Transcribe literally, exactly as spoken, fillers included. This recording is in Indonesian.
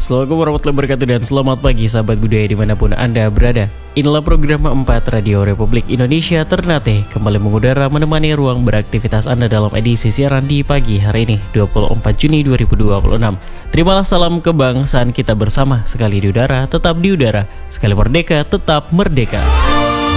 Assalamualaikum warahmatullahi wabarakatuh dan selamat pagi sahabat budaya dimanapun Anda berada. Inilah program empat Radio Republik Indonesia Ternate kembali mengudara menemani ruang beraktivitas Anda dalam edisi siaran di pagi hari ini dua puluh empat Juni dua ribu dua puluh enam. Terimalah salam kebangsaan kita bersama, sekali di udara tetap di udara, sekali merdeka tetap merdeka.